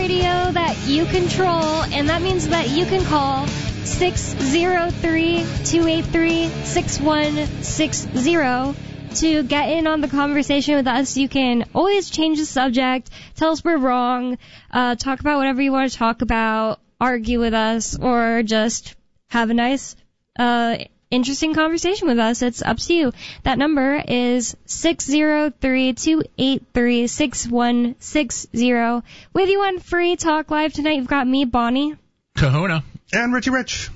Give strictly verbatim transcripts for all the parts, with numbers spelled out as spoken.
radio that you control, and that means that you can call six oh three, two eight three, six one six oh to get in on the conversation with us. You can always change the subject, tell us we're wrong, uh, talk about whatever you want to talk about, argue with us, or just have a nice, uh, interesting conversation with us. It's up to you. That number is six oh three, two eight three, six one six oh. With you on Free Talk Live tonight, you've got me, Bonnie. Kahuna. And Richie Rich.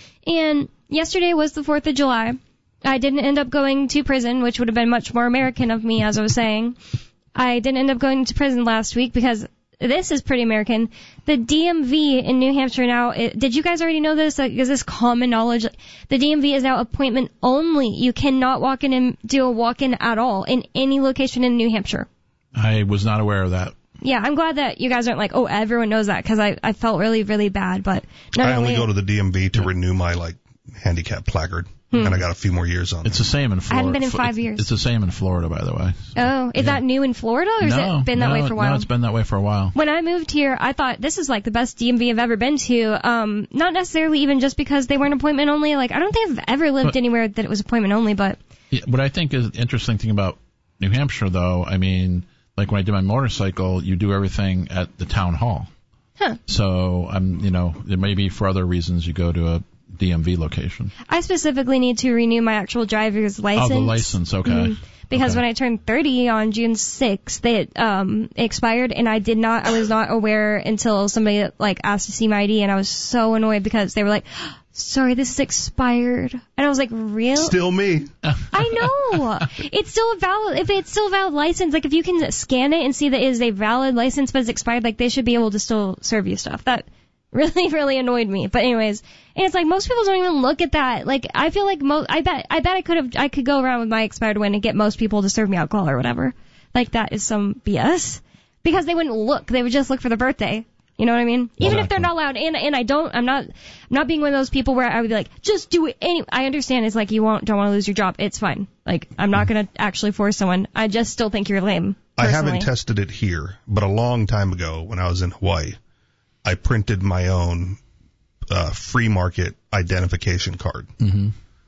And yesterday was the fourth of July. I didn't end up going to prison, which would have been much more American of me, as I was saying. I didn't end up going to prison last week because this is pretty American. The D M V in New Hampshire now, it, did you guys already know this? Like, is this common knowledge? The D M V is now appointment only. You cannot walk in and do a walk-in at all in any location in New Hampshire. I was not aware of that. Yeah, I'm glad that you guys aren't like, oh, everyone knows that, because I, I felt really, really bad. But not I only only go to the D M V to Yeah. renew my, like, handicap placard. Hmm. And I got a few more years on it. It's the same in Florida. I haven't been in five years. It's the same in Florida, by the way. Oh, is Yeah. that new in Florida, or has no, it been that no, way for a while? No, it's been that way for a while. When I moved here, I thought this is like the best D M V I've ever been to. Um, not necessarily even just because they weren't appointment only. Like, I don't think I've ever lived But- anywhere that it was appointment only, but Yeah, what I think is interesting thing about New Hampshire, though, I mean, like when I did my motorcycle, you do everything at the town hall. Huh. So, I'm, you know, there may be for other reasons you go to a D M V location. I specifically need to renew my actual driver's license. Oh, the license, okay. Mhm. Because Okay. when I turned thirty on June sixth, it um, expired, and I did not, I was not aware until somebody like asked to see my I D, and I was so annoyed because they were like, sorry, this is expired. And I was like, real? Still me. I know. It's still a valid, if it's still a valid license, like if you can scan it and see that it is a valid license but it's expired, like they should be able to still serve you stuff. That really, really annoyed me. But anyways, and it's like most people don't even look at that. Like I feel like most, I bet, I bet I could have, I could go around with my expired one and get most people to serve me alcohol or whatever. Like that is some B S. Because they wouldn't look, they would just look for the birthday. You know what I mean? Even if they're not allowed. And and I don't, I'm not, I'm not being one of those people where I would be like, just do it any, I understand it's like you won't, don't want to lose your job. It's fine. Like, I'm not going to actually force someone. I just still think you're lame. I Personally. haven't tested it here, but a long time ago when I was in Hawaii, I printed my own uh, free market identification card. Mm-hmm.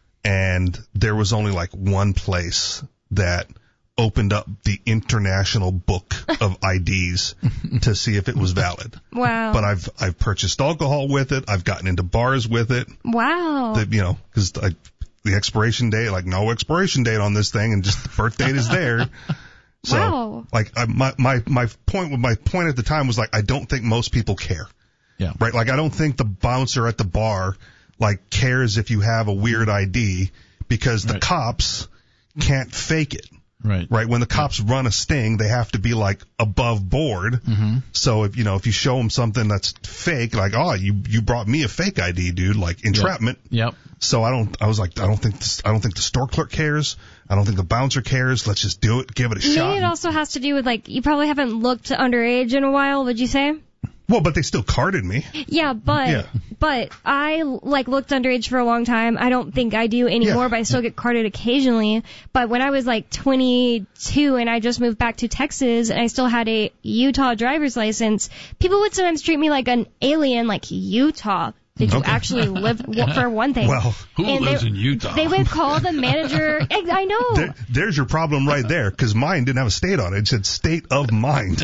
And there was only like one place that opened up the international book of I Ds to see if it was valid. Wow. But I've I've purchased alcohol with it. I've gotten into bars with it. Wow. The, you know, because the expiration date, like no expiration date on this thing, and just the birth date is there. So, Wow. like, I, my my my point my point at the time was like, I don't think most people care. Yeah. Right. Like, I don't think the bouncer at the bar like cares if you have a weird I D because the Right. cops can't fake it. Right. Right. When the cops run a sting, they have to be like above board. Mm-hmm. So if, you know, if you show them something that's fake, like, oh, you, you brought me a fake I D, dude, like entrapment. Yep. So I don't, I was like, I don't think this, I don't think the store clerk cares. I don't think the bouncer cares. Let's just do it. Give it a Maybe shot. it also has to do with, like, you probably haven't looked underage in a while, would you say? Well, but they still carded me. Yeah, but Yeah. but I like looked underage for a long time. I don't think I do anymore, Yeah. but I still get carded occasionally. But when I was like twenty-two and I just moved back to Texas and I still had a Utah driver's license, people would sometimes treat me like an alien, like Utah. Did you Okay. actually live for one thing? Well, Who And lives they- in Utah? They would call the manager. I I know. there, there's your problem right there, because mine didn't have a state on it. It said state of mind.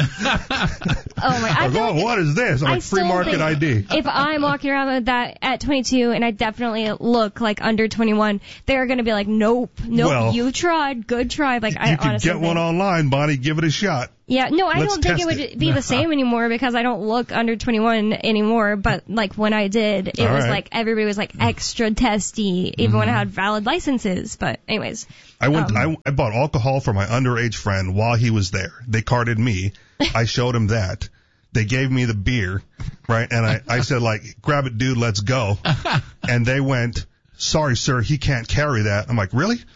Oh my! I Like, feel oh, like what is this? I'm I like, free still market think I D. If I'm walking around with that at twenty-two and I definitely look like under twenty-one, they're going to be like, nope, nope, Well, you tried, good try. Like, I You can honestly get one think- online, Bonnie. Give it a shot. Yeah, no, I Let's don't think it test would it. be the same anymore because I don't look under twenty-one anymore. But like when I did, it All was right. like everybody was like extra testy, even when I had valid licenses. But anyways, I went. Um, I, I bought alcohol for my underage friend while he was there. They carded me. I showed him that. They gave me the beer, right? And I, I said, like, grab it, dude, let's go. And they went, sorry, sir, he can't carry that. I'm like, really?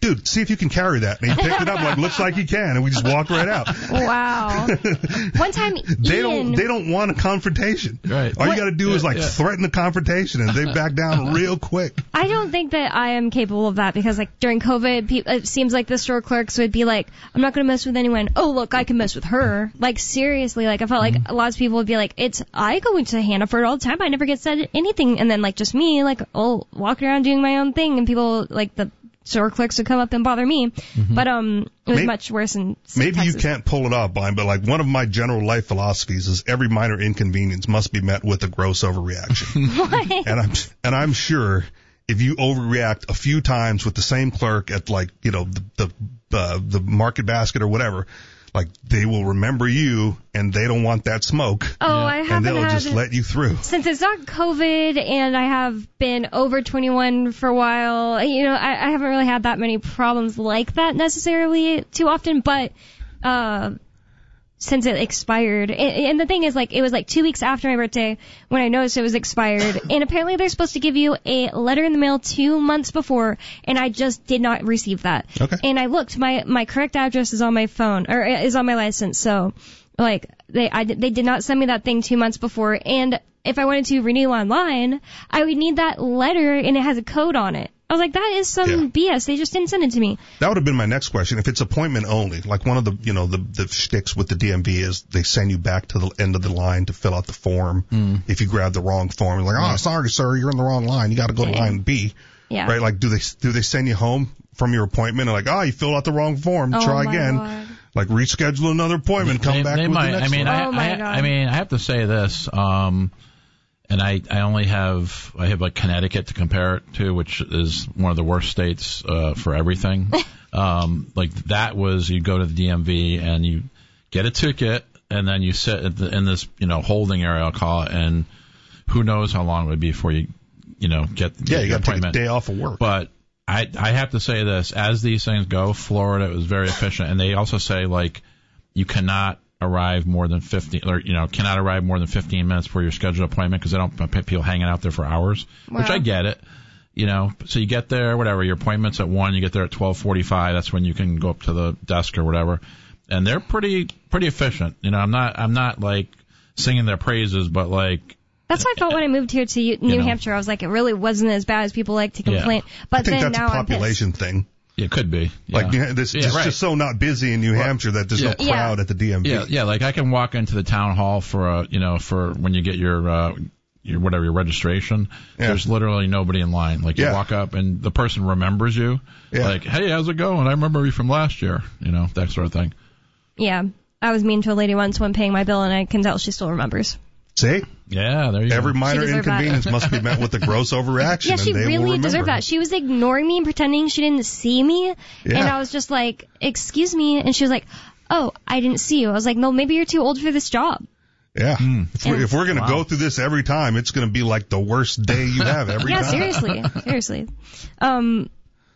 dude, see if you can carry that. And he picked it up, like, looks like he can, and we just walked right out. Wow. One time, they Ian, don't they don't want a confrontation. Right. All What? you got to do Yeah, is like yeah. threaten a confrontation, and they back down real quick. I don't think that I am capable of that because, like, during COVID, pe- it seems like the store clerks would be like, I'm not going to mess with anyone. Oh, look, I can mess with her. Like, seriously, like, I felt like a lot of people would be like, it's, I go into Hannaford all the time. I never get said anything. And then, like, just me, like, oh, walking around doing my own thing, and people, like, the store clerks would come up and bother me. Mm-hmm. But, um, it was maybe, much worse in Maybe Texas. you can't pull it off, Brian, but, like, one of my general life philosophies is every minor inconvenience must be met with a gross overreaction. What? And I'm, and I'm sure if you overreact a few times with the same clerk at, like, you know, the, the, uh, the market basket or whatever, like, they will remember you, and they don't want that smoke. Oh, Yeah. I And haven't they'll had, just let you through. since it's not COVID and I have been over twenty-one for a while, you know, I, I haven't really had that many problems like that necessarily too often, but, uh, since it expired. And, and the thing is, like, it was like two weeks after my birthday when I noticed it was expired. And apparently they're supposed to give you a letter in the mail two months before, and I just did not receive that. Okay. And I looked, my, my correct address is on my phone, or is on my license, so, like, they, I, they did not send me that thing two months before, and if I wanted to renew online, I would need that letter, and it has a code on it. I was like, that is some Yeah. B S. They just didn't send it to me. That would have been my next question. If it's appointment only, like one of the, you know, the, the shticks with the D M V is they send you back to the end of the line to fill out the form. Mm. If you grab the wrong form, you're like, oh, sorry, sir, you're in the wrong line. You got to go to line B. Yeah. Right? Like, do they, do they send you home from your appointment and like, oh, you filled out the wrong form. Oh, Try my again. God. Like, reschedule another appointment. Come they, back they with might. the next I mean, one. I, Oh, my I, God. I mean, I have to say this. Um, and I, I only have, I have like Connecticut to compare it to, which is one of the worst states, uh, for everything. um, like that was, you go to the D M V and you get a ticket and then you sit at the, in this, you know, holding area, I'll call it, and who knows how long it would be before you, you know, get, yeah, get you your got to take a appointment. day off of work. But I, I have to say this, as these things go, Florida was very efficient, and they also say, like, you cannot arrive more than fifteen, or, you know, cannot arrive more than fifteen minutes before your scheduled appointment because they don't want people hanging out there for hours, Wow. which I get it, you know. So you get there, whatever, your appointment's at one, you get there at twelve forty-five, that's when you can go up to the desk or whatever, and they're pretty, pretty efficient. You know, I'm not, I'm not, like, singing their praises, but, like, That's how I felt when I moved here to U- New know. Hampshire. I was like, it really wasn't as bad as people like to Yeah. complain. But I think then that's now a population I'm pissed. thing. it could be. Yeah. Like, New- this, Yeah, it's right. just so not busy in New Hampshire that there's yeah. no crowd Yeah. at the D M V. Yeah, yeah. Like I can walk into the town hall for a, you know, for when you get your, uh, your whatever your registration. Yeah. There's literally nobody in line. Like you Yeah. walk up and the person remembers you. Yeah. Like, hey, how's it going? I remember you from last year. You know, that sort of thing. Yeah. I was mean to a lady once when paying my bill, and I can tell she still remembers. See? Yeah, there you Every go. minor deserved that. inconvenience must be met with a gross overreaction. Yeah, she and they will really remember. deserved that. She was ignoring me and pretending she didn't see me. Yeah. And I was just like, excuse me. And she was like, oh, I didn't see you. I was like, no, maybe you're too old for this job. Yeah. If we're, And- if we're going to Wow. go through this every time, it's going to be like the worst day you have every Yeah, time. seriously. Seriously. Um,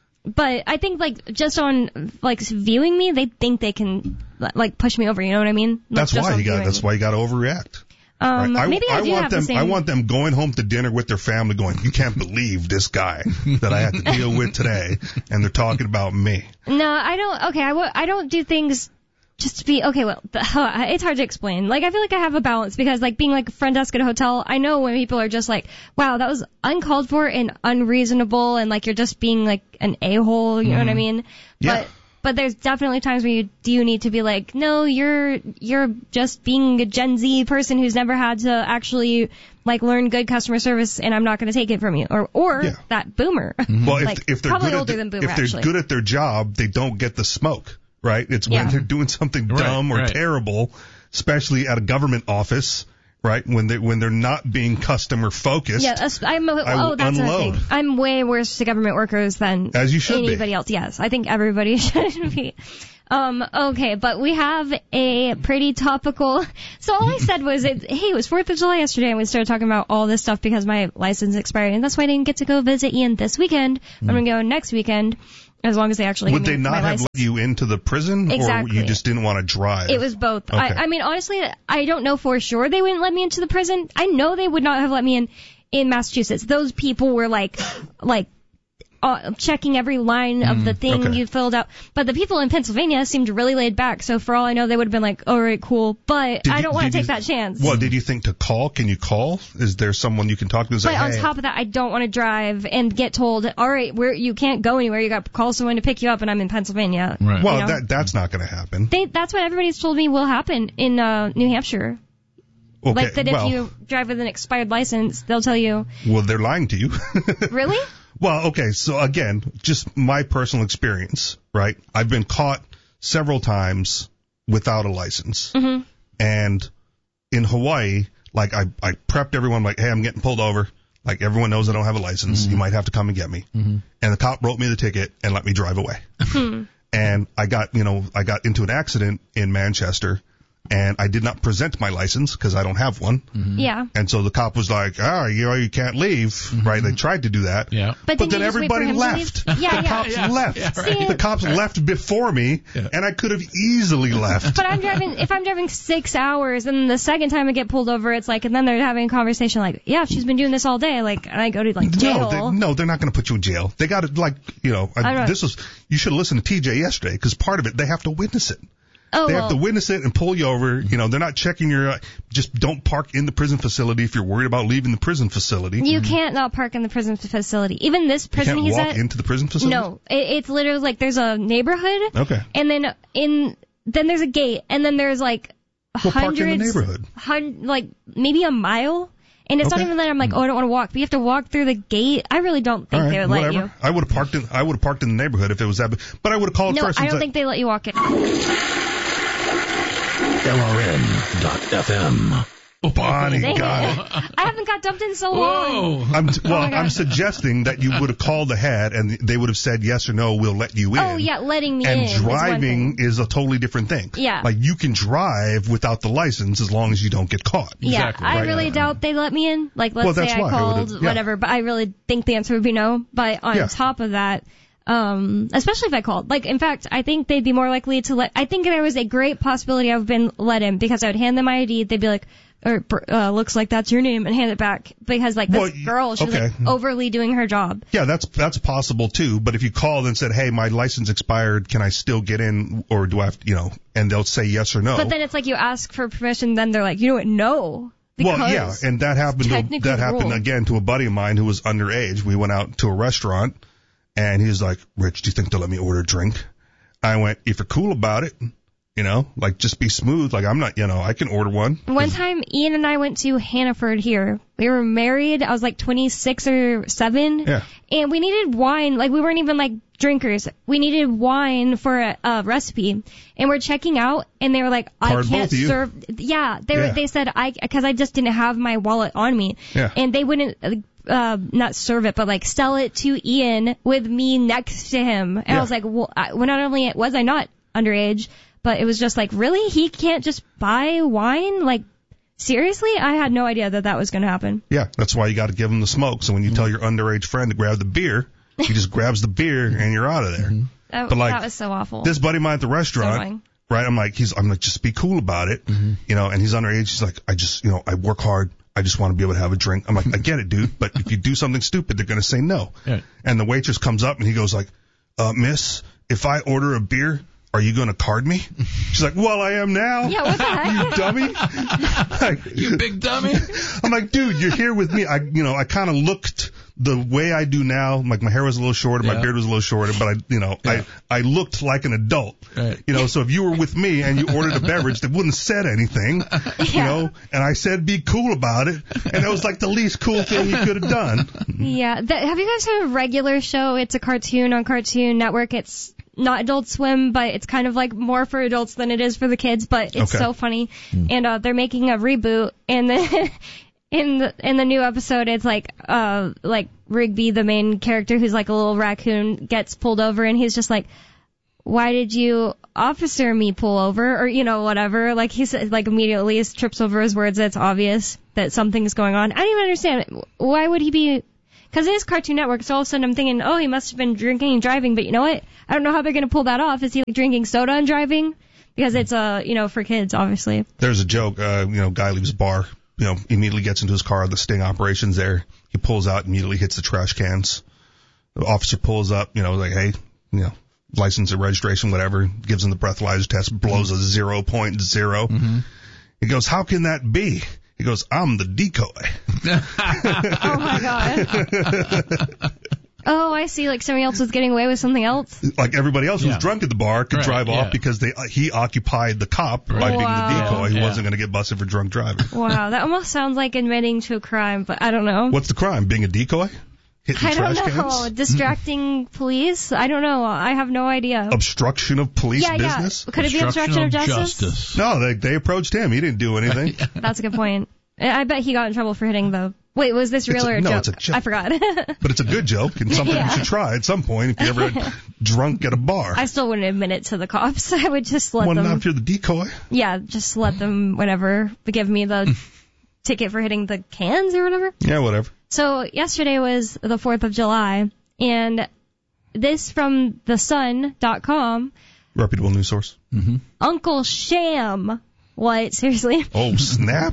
but I think, like, just on, like, viewing me, they think they can, like, push me over. You know what I mean? Like, That's just why on you got. viewing That's me. why you got to overreact. Um, Right? I, maybe I, I do want have them. the same. I want them going home to dinner with their family, going, "You can't believe this guy that I had to deal with today," and they're talking about me. No, I don't. Okay, I, w- I don't do things just to be okay. Well, the, it's hard to explain. Like, I feel like I have a balance because, like, being like a front desk at a hotel, I know when people are just like, "Wow, that was uncalled for and unreasonable," and like you're just being like an a-hole. You know what I mean? Yeah. But but there's definitely times where you do need to be like, no, you're you're just being a Gen Z person who's never had to actually like learn good customer service, and I'm not going to take it from you, or or Yeah. that boomer. Well, if, Like, if they're probably good older at than the, boomer, if they're actually. good at their job, they don't get the smoke. Right? It's when Yeah. they're doing something Right, dumb or right. terrible, especially at a government office. Right? When they when they're not being customer focused. Yeah, us- I'm. A, I oh, will that's another unload. thing. I'm way worse to government workers than As you should be. anybody else. Yes, I think everybody should be. Um, okay, but we have a pretty topical. So all I said was, it, hey, it was Fourth of July yesterday, and we started talking about all this stuff because my license expired, and that's why I didn't get to go visit Ian this weekend. I'm gonna go next weekend, as long as they actually Would give they me not my have license. let you into the prison, or Exactly. you just didn't want to drive? It was both. Okay. I, I mean, honestly, I don't know for sure they wouldn't let me into the prison. I know they would not have let me in in Massachusetts. Those people were like, like uh, checking every line of the thing okay. you filled out. But the people in Pennsylvania seemed really laid back. So for all I know, they would have been like, all right, cool. But Did I you- don't want did to you- take that chance. Well, did you think to call? Can you call? Is there someone you can talk to and say, But on hey, top of that, I don't want to drive and get told, all right, where you can't go anywhere. You got to call someone to pick you up, and I'm in Pennsylvania. Right. well, you know? that that's not going to happen. They, that's what everybody's told me will happen in uh, New Hampshire. Okay, Like that if well, you drive with an expired license, they'll tell you, well, they're lying to you. really? Well, okay, so again, just my personal experience, right? I've been caught several times without a license. Mm-hmm. And in Hawaii, like I, I prepped everyone like, hey, I'm getting pulled over. Like everyone knows I don't have a license. Mm-hmm. You might have to come and get me. Mm-hmm. And the cop wrote me the ticket and let me drive away. And I got, you know, I got into an accident in Manchester and I did not present my license because I don't have one. Mm-hmm. Yeah. And so the cop was like, ah, you know, you can't leave, Mm-hmm. right? They tried to do that. Yeah. But, But then, then you just wait for everybody him to left. leave? Yeah, The yeah. cops Yeah, left. yeah, right. See, The cops left before me, Yeah. and I could have easily left. But I'm driving, if I'm driving six hours, and the second time I get pulled over, it's like, and then they're having a conversation like, yeah, she's been doing this all day, like, and I go to, like, jail. No, they, no, they're not going to put you in jail. They got to, like, you know, I I, don't- this was, you should have listened to T J yesterday, because part of it, they have to witness it. oh, They well, have to witness it and pull you over. You know, they're not checking your, uh, just don't park in the prison facility if you're worried about leaving the prison facility. you can't not park in the prison facility. Even this You prison can't he's walk at, into the prison facility? no, it, it's literally like there's a neighborhood, Okay. and then in, then there's a gate, and then there's like Well, park hundreds, in the neighborhood. hun- like maybe a mile. And it's Okay. not even that I'm like, oh, I don't want to walk. But you have to walk through the gate. I really don't think All they right, would let whatever. you. I would have parked in, I would have parked in the neighborhood if it was that, big. But I would have called No, first I and don't said, think they let you walk in. L R N dot F M. Bonnie, Dang got it. it. I haven't got dumped in so long. Whoa. I'm, well, my God. I'm suggesting that you would have called ahead and they would have said yes or no, we'll let you in. Oh, yeah, letting me And in. is one driving thing. is a totally different thing. Yeah. Like you can drive without the license as long as you don't get caught. Yeah, Exactly, I right. really doubt they let me in. Like, let's Well, say that's I why I called, would've- yeah. whatever, but I really think the answer would be no. But on Yeah. top of that, um, especially if I called, like, in fact, I think they'd be more likely to let, I think there was a great possibility I've been let in because I would hand them my I D, they'd be like, or, uh, looks like that's your name, and hand it back. Because, like, this Well, girl, she was, okay. like, overly doing her job. Yeah, that's that's possible too. But if you called and said, "Hey, my license expired, can I still get in, or do I have to," you know, and they'll say yes or no. But then it's like you ask for permission, then they're like, you know what, no. Because Well, yeah, and that happened. To, technically that the happened rule. again to a buddy of mine who was underage. We went out to a restaurant, and he was like, "Rich, do you think they'll let me order a drink?" I went, "If you're cool about it, you know, like just be smooth. Like I'm not, you know, I can order one." One time, Ian and I went to Hannaford here. We were married. I was like twenty-six or seven. Yeah. And we needed wine. Like, we weren't even like drinkers. We needed wine for a, a recipe. And we're checking out, and they were like, I Hard can't both of you. serve. Yeah. They Yeah. were, they said, I, cause I just didn't have my wallet on me. Yeah. And they wouldn't, uh, not serve it, but like sell it to Ian with me next to him. And Yeah. I was like, well, I, well, not only was I not underage, but it was just like, really? He can't just buy wine? Like, seriously? I had no idea that that was going to happen. Yeah, that's why you got to give them the smoke. So when you tell your underage friend to grab the beer, he just grabs the beer and you're out of there. That, But, like, that was so awful. This buddy of mine at the So restaurant, annoying. right? I'm like, he's, I'm like, just be cool about it, you know. And he's underage. He's like, I just, you know, I work hard. I just want to be able to have a drink. I'm like, I get it, dude. But if you do something stupid, they're gonna say no. Yeah. And the waitress comes up and he goes like, uh, Miss, if I order a beer, are you gonna card me? She's like, well, I am now. Yeah, what the heck? You dummy. Like, You big dummy. I'm like, dude, you're here with me. I, you know, I kind of looked the way I do now. Like my hair was a little shorter, my Yeah. beard was a little shorter, but I, you know, Yeah. I, I looked like an adult. Right. You know, so if you were with me and you ordered a beverage that wouldn't have said anything, you Yeah. know, and I said be cool about it, and it was like the least cool thing you could have done. Yeah. That, have you guys heard of Regular Show? It's a cartoon on Cartoon Network. It's not Adult Swim, but it's kind of like more for adults than it is for the kids, but it's Okay. so funny. And uh they're making a reboot, and then in the in the new episode it's like uh like Rigby, the main character who's like a little raccoon, gets pulled over, and he's just like, why did you officer me pull over, or you know, whatever. Like he said, like immediately trips over his words. It's obvious that something's going on. I don't even understand, why would he be, because it is Cartoon Network, so all of a sudden I'm thinking, oh, he must have been drinking and driving, but you know what, I don't know how they're going to pull that off. Is he like drinking soda and driving? Because it's uh you know, for kids, obviously. There's a joke, uh, you know, guy leaves a bar, you know, immediately gets into his car, the sting operation's there. He pulls out, immediately hits the trash cans. The officer pulls up, you know, like, hey, you know, license and registration, whatever, gives him the breathalyzer test, blows a zero point zero. Mm-hmm. He goes, how can that be? He goes, I'm the decoy. Oh, my God. Oh, I see. Like somebody else was getting away with something else. Like everybody else who Yeah. was drunk at the bar could Right, drive yeah. off because they he occupied the cop by Right. being Wow. the decoy who Yeah. wasn't going to get busted for drunk driving. Wow, that almost sounds like admitting to a crime, but I don't know. What's the crime? Being a decoy? Hitting I don't trash know. cans? Distracting police? I don't know. I have no idea. Obstruction of police yeah, business? yeah. Could it be obstruction of justice? justice. No, they they approached him. He didn't do anything. That's a good point. I bet he got in trouble for hitting the... Wait, was this real It's a- or a no, joke? it's a joke. I forgot. But it's a good joke and something Yeah. you should try at some point if you're ever drunk at a bar. I still wouldn't admit it to the cops. I would just let Well, them... not if you're the decoy. Yeah, just let them, whatever, give me the ticket for hitting the cans or whatever. Yeah, whatever. So yesterday was the fourth of July, and this from the sun dot com, Reputable news source. Uncle Sham. What? Seriously? Oh, snap.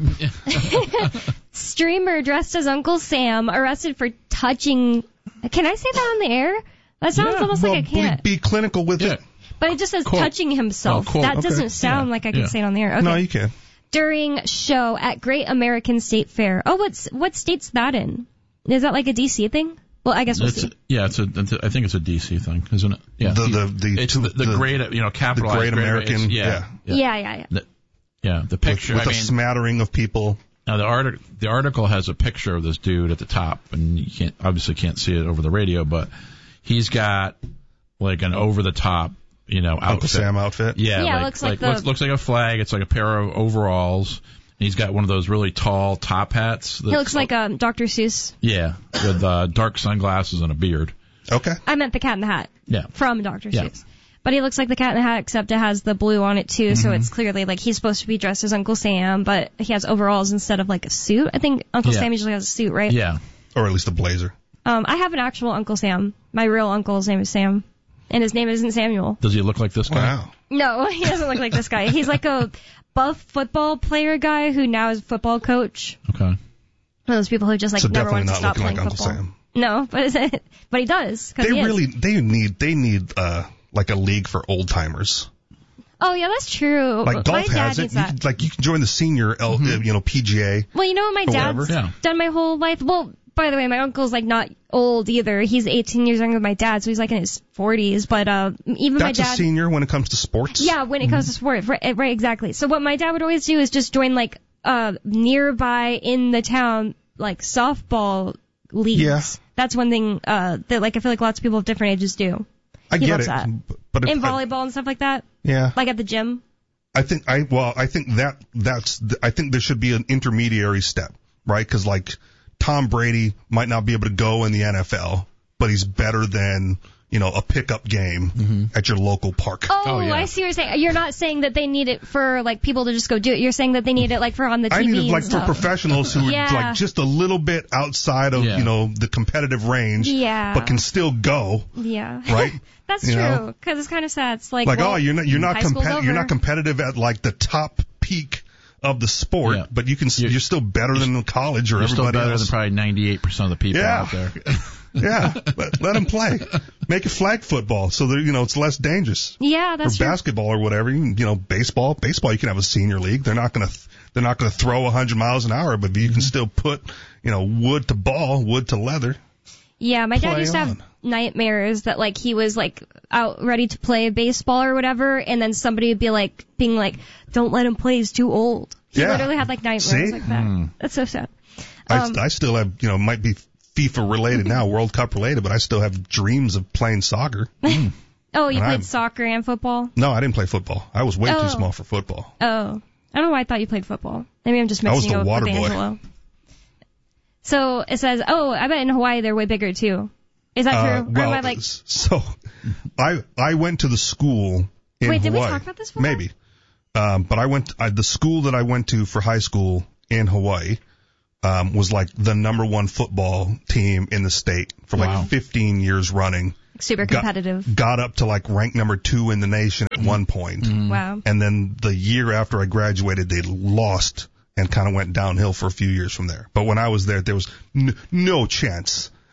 Streamer dressed as Uncle Sam arrested for touching... Can I say that on the air? That sounds Yeah, almost Well, like I be, can't. be clinical with Yeah. it. But it just says Quote. touching himself. Oh, quote. That Okay. doesn't sound Yeah. like I can Yeah. say it on the air. Okay. No, you can. During show at Great American State Fair. Oh, what's what state's that in? Is that like a D C thing? Well, I guess we'll It's, see. yeah, it's a, it's a. I think it's a D C thing, isn't it? Yeah. The- the- the it's two- the, the, the- great, you know, capitalized. the Great American, it's- yeah. yeah. Yeah, yeah, yeah. The, yeah, the With, picture. with I a mean, smattering of people. now the article, the article has a picture of this dude at the top, and you can't obviously can't see it over the radio, but he's got like an over the top, you know, outfit. Uncle Sam outfit. Yeah, Yeah, it like, looks like the- looks, looks like a flag. It's like a pair of overalls. And he's got one of those really tall top hats. He looks like um, Doctor Seuss. Yeah, with uh, dark sunglasses and a beard. Okay. I meant the Cat in the Hat Yeah. from Doctor Yeah. Seuss. But he looks like the Cat in the Hat, except it has the blue on it too, Mm-hmm. so it's clearly like he's supposed to be dressed as Uncle Sam, but he has overalls instead of like a suit. I think Uncle Yeah. Sam usually has a suit, right? Yeah. Or at least a blazer. Um, I have an actual Uncle Sam. My real uncle's name is Sam, and his name isn't Samuel. Does he look like this guy? Wow. No, he doesn't look like this guy. He's like a buff football player guy who now is a football coach. Okay. One of those people who just like So never definitely wanted to not stop looking playing like Uncle football. Sam. No, but is it, but he does. 'Cause They he is. really, they need, they need, uh, like a league for old timers. Oh yeah, that's true. Like My golf dad has it. needs You that. can, like you can join the senior, L, uh, you know, P G A. Well, you know what my Or dad's whatever. Yeah. done my whole life? Well, by the way, my uncle's like not old either. He's eighteen years younger than my dad, so he's like in his forties. But uh, even That's my a dad. senior when it comes to sports. Yeah, when it comes to sport, right, right, exactly. So what my dad would always do is just join like uh nearby in the town like softball leagues. Yeah. That's one thing uh that like I feel like lots of people of different ages do. I he get loves it. that. But if, In volleyball and stuff like that, yeah, like at the gym. I think I well, I think that that's the, I think there should be an intermediary step, right? Because like Tom Brady might not be able to go in the N F L, but he's better than you know a pickup game Mm-hmm. at your local park. Oh, Oh, yeah. I see what you're saying. You're not saying that they need it for like people to just go do it. You're saying that they need it like for on the T V I need it and like for stuff. professionals who Yeah. are like just a little bit outside of Yeah. you know the competitive range, Yeah. but can still go, Yeah. right? That's You true. know? Because it's kind of sad. It's like, Like well, oh, you're not you're not high school's compet- you're over. not competitive at like the top peak of the sport, Yeah. but you can s You're- you're still better than college or You're still everybody better else. than probably ninety-eight percent of the people Yeah. out there. Yeah, let, let them play. Make it flag football so that you know it's less dangerous. Yeah, that's or true. basketball or whatever. You, can, you know, baseball. Baseball, you can have a senior league. They're not gonna they're not gonna throw a hundred miles an hour, but you can still put you know wood to ball, wood to leather. Yeah, my dad Play used to have on. nightmares that like he was like out ready to play baseball or whatever, and then somebody would be like being like, "Don't let him play. He's too old." He Yeah. literally had like nightmares See? like that. Hmm. That's so sad. Um, I I still have you know might be FIFA related now, World Cup related, but I still have dreams of playing soccer. Oh, you and played I'm- soccer and football? No, I didn't play football. I was way Oh. too small for football. Oh, I don't know why I thought you played football. Maybe I'm just I was mixing the you up water with boy. Angelo. So it says, oh, I bet in Hawaii they're way bigger too. Is that Uh, true? well, or am I like, so I I went to the school in Wait, did we Hawaii. talk about this before? Maybe, um, but I went I, the school that I went to for high school in Hawaii um, was like the number one football team in the state for like Wow. fifteen years running. super Got- competitive? Got up to like rank number two in the nation at one point. Wow. And then the year after I graduated, they lost and kind of went downhill for a few years from there. But when I was there, there was n- no chance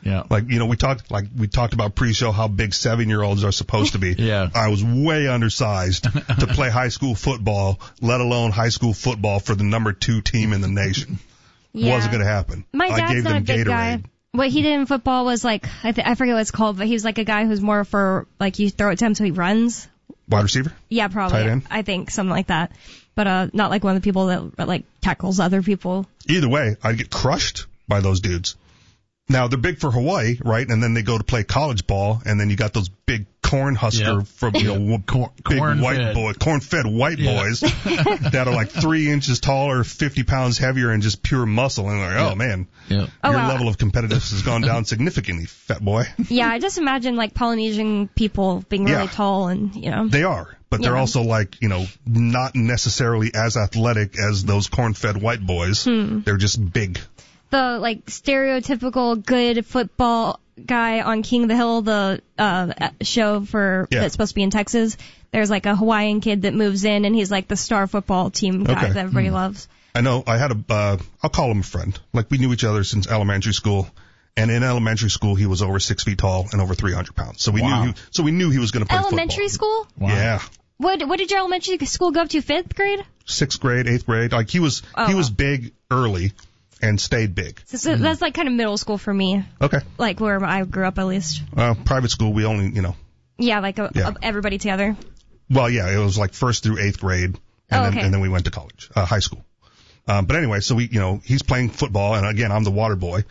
Yeah. Like, you know, we talked, like, we talked about pre-show how big seven-year-olds are supposed to be. Yeah. I was way undersized to play high school football, let alone high school football for the number two team in the nation. Yeah. Wasn't going to happen. My I dad's gave not them a big Gatorade. guy. What he did in football was like, I, th- I forget what it's called, but he was like a guy who's more for, like, you throw it to him so he runs. Wide receiver? Yeah, probably. Tight end? I think something like that. But uh, not like one of the people that, like, tackles other people. Either way, I'd get crushed by those dudes. Now, they're big for Hawaii, right? And then they go to play college ball, and then you got those big corn husker Yep. from, you know, Corn- big corn white fed. boy, corn-fed white Yeah. boys that are like three inches taller, fifty pounds heavier, and just pure muscle. And like, oh, Yeah. man, Yeah. Oh, your wow. level of competitiveness has gone down significantly, fat boy. Yeah, I just imagine, like, Polynesian people being really Yeah. tall and, you know. They are, but they're Yeah. also like, you know, not necessarily as athletic as those corn-fed white boys. Hmm. They're just big. The, like, stereotypical good football guy on King of the Hill, the uh show for Yeah. that's supposed to be in Texas. There's, like, a Hawaiian kid that moves in, and he's, like, the star football team guy Okay. that everybody loves. I know I had a, uh, I'll call him a friend. Like, we knew each other since elementary school. And in elementary school, he was over six feet tall and over three hundred pounds. So we Wow. knew he, so we knew he was going to play Elementary football. school? Wow. Yeah. What what did your elementary school go up to? Fifth grade? Sixth grade, eighth grade. Like, he was, Oh, he was wow. big early and stayed big. So, so that's like kind of middle school for me, Okay. like where I grew up at least. Uh, private school, we only, you know, Yeah, like a, Yeah. a- everybody together. well, yeah, it was like first through eighth grade. And Oh, then, okay. and then we went to college, uh, high school. Um, but anyway, so we, you know, he's playing football, and again, I'm the water boy.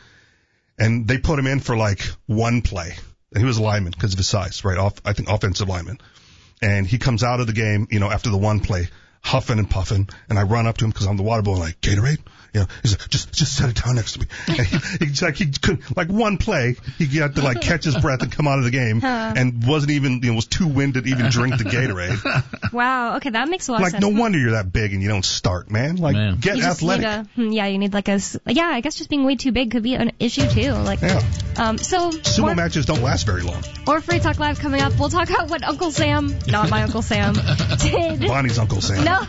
And they put him in for like one play. And he was a lineman because of his size, right? Off, I think offensive lineman. And he comes out of the game, you know, after the one play, huffing and puffing. And I run up to him because I'm the water boy, like, Gatorade? You know, he's like, just, just set it down next to me. And he, he's like, he couldn't, like one play, he got to like catch his breath and come out of the game and wasn't even, you know, was too winded to even drink the Gatorade. Wow. Okay, that makes a lot Like, of sense. no wonder you're that big and you don't start, man. Like, Man. get You just athletic. need a, hmm, yeah, you need like a, s- yeah, I guess just being way too big could be an issue too. Like, Yeah. um, so Sumo more, matches don't last very long. more Free Talk Live coming up. We'll talk about what Uncle Sam, not my Uncle Sam, did. Bonnie's Uncle Sam. No,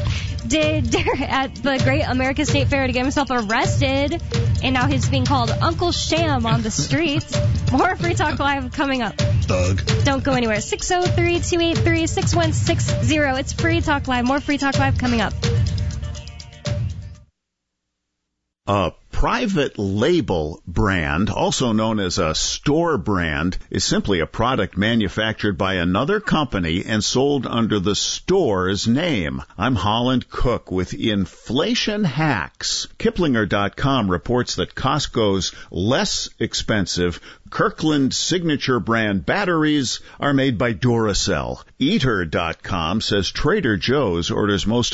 did at the Great American State Fair to get himself arrested, and now he's being called Uncle Sham on the streets. More Free Talk Live coming up. Thug. Don't go anywhere. six oh three, two eight three, six one six zero. It's Free Talk Live. More Free Talk Live coming up. A private label brand, also known as a store brand, is simply a product manufactured by another company and sold under the store's name. I'm Holland Cook with Inflation Hacks. Kiplinger dot com reports that Costco's less expensive Kirkland signature brand batteries are made by Duracell. Eater dot com says Trader Joe's orders most